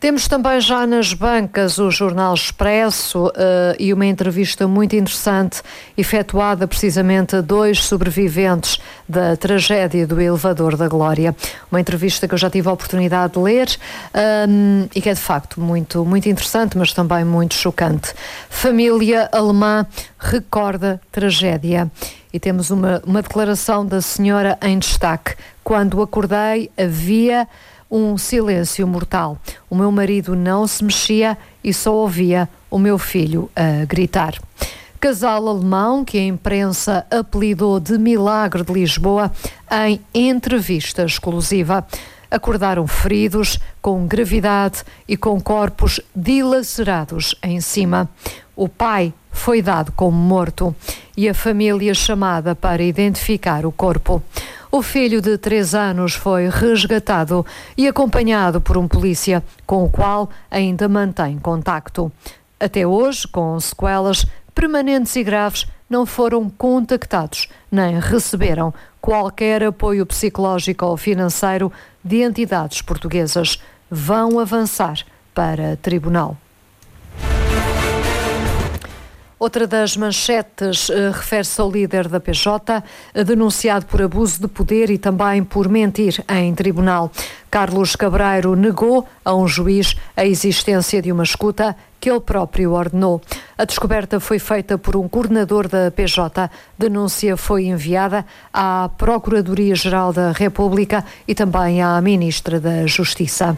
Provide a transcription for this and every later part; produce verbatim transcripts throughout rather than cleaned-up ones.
Temos também já nas bancas o Jornal Expresso uh, e uma entrevista muito interessante efetuada precisamente a dois sobreviventes da tragédia do Elevador da Glória. Uma entrevista que eu já tive a oportunidade de ler um, e que é de facto muito, muito interessante, mas também muito chocante. Família alemã recorda tragédia. E temos uma, uma declaração da senhora em destaque. Quando acordei, havia um silêncio mortal. O meu marido não se mexia e só ouvia o meu filho a gritar. Casal alemão que a imprensa apelidou de Milagre de Lisboa em entrevista exclusiva. Acordaram feridos, com gravidade e com corpos dilacerados em cima. O pai foi dado como morto e a família chamada para identificar o corpo. O filho de três anos foi resgatado e acompanhado por um polícia, com o qual ainda mantém contacto. Até hoje, com sequelas permanentes e graves, não foram contactados nem receberam qualquer apoio psicológico ou financeiro de entidades portuguesas. Vão avançar para tribunal. Outra das manchetes uh, refere-se ao líder da P J, uh, denunciado por abuso de poder e também por mentir em tribunal. Carlos Cabreiro negou a um juiz a existência de uma escuta que ele próprio ordenou. A descoberta foi feita por um coordenador da P J. Denúncia foi enviada à Procuradoria-Geral da República e também à Ministra da Justiça.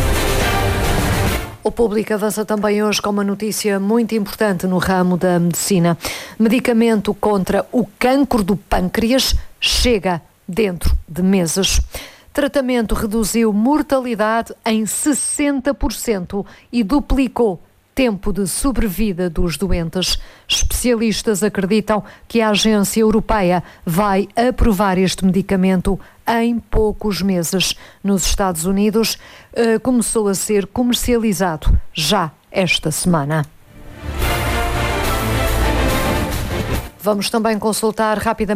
O Público avança também hoje com uma notícia muito importante no ramo da medicina. Medicamento contra o cancro do pâncreas chega dentro de meses. Tratamento reduziu mortalidade em sessenta por cento e duplicou tempo de sobrevida dos doentes. Especialistas acreditam que a Agência Europeia vai aprovar este medicamento em poucos meses. Nos Estados Unidos, eh, começou a ser comercializado já esta semana. Vamos também consultar rapidamente